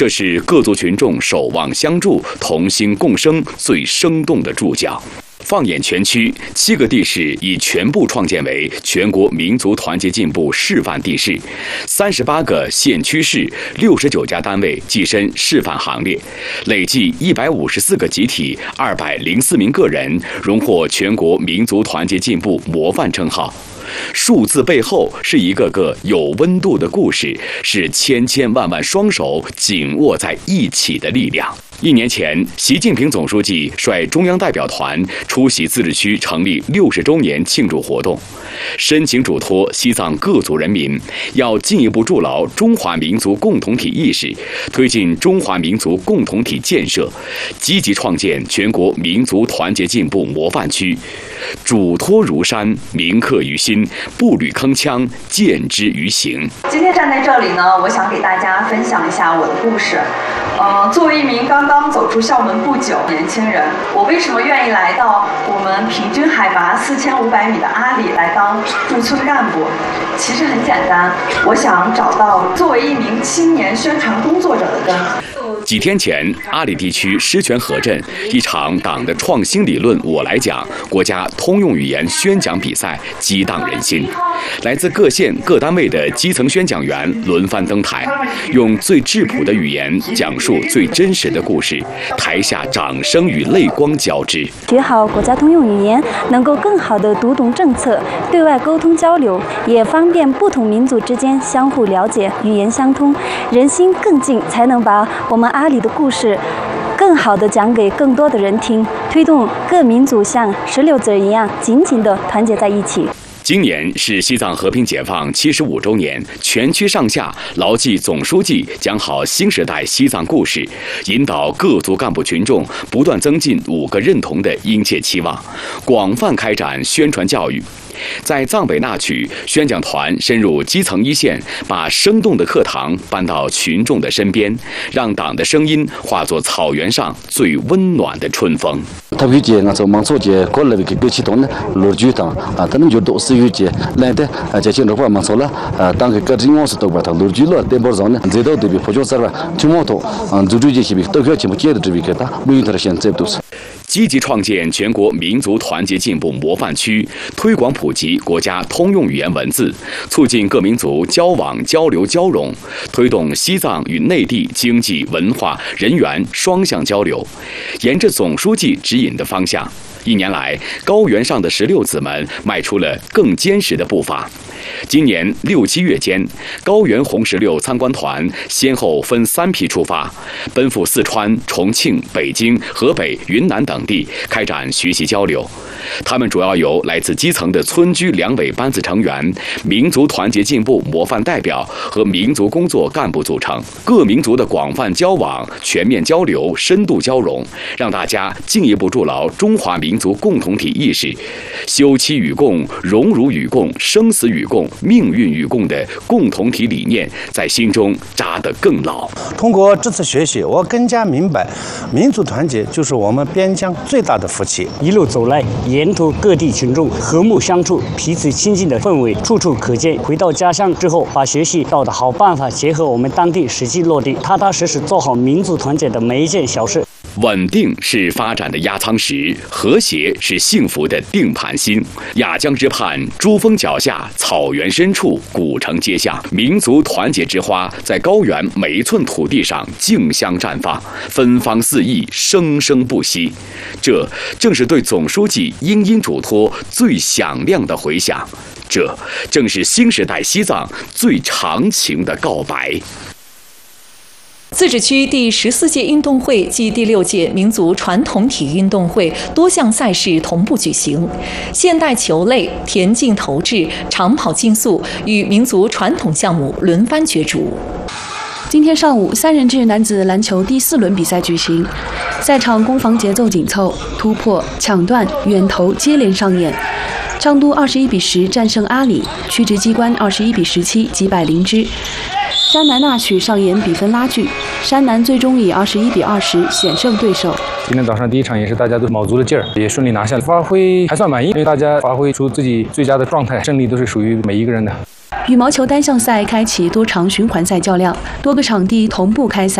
这是各族群众守望相助、同心共生最生动的注脚。放眼全区，7个地市已全部创建为全国民族团结进步示范地市，38个县区市，69家单位跻身示范行列，累计154个集体、204名个人荣获全国民族团结进步模范称号。数字背后是一个个有温度的故事，是千千万万双手紧握在一起的力量。1年前，习近平总书记率中央代表团出席自治区成立60周年庆祝活动，深情嘱托西藏各族人民要进一步筑牢中华民族共同体意识，推进中华民族共同体建设，积极创建全国民族团结进步模范区，嘱托如山，铭刻于心，步履铿锵，见之于行。 今天站在这里呢，我想给大家分享一下我的故事。作为一名刚刚走出校门不久的年轻人，我为什么愿意来到我们平均海拔4500米的阿里来当驻村干部？其实很简单，我想找到作为一名青年宣传工作者的根。 几天前，阿里地区狮泉河镇一场党的创新理论我来讲国家通用语言宣讲比赛激荡人心，来自各县各单位的基层宣讲员轮番登台，用最质朴的语言讲述最真实的故事，台下掌声与泪光交织。 学好国家通用语言，能够更好地读懂政策，对外沟通交流，也方便不同民族之间相互了解，语言相通，人心更近，才能把我们阿里的故事更好地讲给更多的人听，推动各民族像石榴籽一样紧紧地团结在一起。 今年是西藏和平解放75周年，全区上下牢记总书记讲好新时代西藏故事，引导各族干部群众不断增进5个认同的殷切期望，广泛开展宣传教育。在藏北那曲，宣讲团深入基层一线，把生动的课堂搬到群众的身边，让党的声音化作草原上最温暖的春风。 特别节我做忙做节过了个启动呢，罗局长他们就都是有节来的在进入话忙做了当个各地方是都把他罗局了，电波上呢，这都对比普通事吧，就毛头就这些比都要节目接的这边给他录音台现在都是。 积极创建全国民族团结进步模范区，推广普及国家通用语言文字，促进各民族交往交流交融，推动西藏与内地经济文化人员双向交流。沿着总书记指引的方向，1年来，高原上的石榴籽们迈出了更坚实的步伐。今年6、7月间，高原红石榴参观团先后分3批出发，奔赴四川、重庆、北京、河北、云南等地开展学习交流。他们主要由来自基层的村居两委班子成员、民族团结进步模范代表和民族工作干部组成，各民族的广泛交往、全面交流、深度交融，让大家进一步筑牢中华民族共同体意识，休戚与共、荣辱与共、生死与共、命运与共的共同体理念在心中扎得更牢。 通过这次学习，我更加明白，民族团结就是我们边疆最大的福气。 一路走来，沿途各地群众和睦相处，彼此亲近的氛围处处可见。回到家乡之后，把学习到的好办法结合我们当地实际落地，踏踏实实做好民族团结的每一件小事。 稳定是发展的压舱石，和谐是幸福的定盘心。雅江之畔，珠峰脚下，草原深处，古城街巷，民族团结之花在高原每一寸土地上竞相绽放，芬芳四溢，生生不息。这正是对总书记殷殷嘱托最响亮的回响，这正是新时代西藏最长情的告白。 自治区第14届运动会暨第6届民族传统体育运动会多项赛事同步举行，现代球类、田径投掷、长跑竞速与民族传统项目轮番角逐。 今天上午，3人制男子篮球第4轮比赛举行，赛场攻防节奏紧凑，突破、抢断、远投接连上演。昌都21-10战胜阿里，曲直机关21-17击败林芝。山南那曲上演比分拉锯，山南最终以21-20险胜对手。 今天早上第一场也是大家都卯足了劲儿，也顺利拿下，发挥还算满意，因为大家发挥出自己最佳的状态，胜利都是属于每一个人的。 羽毛球单项赛开启多场循环赛较量，多个场地同步开赛。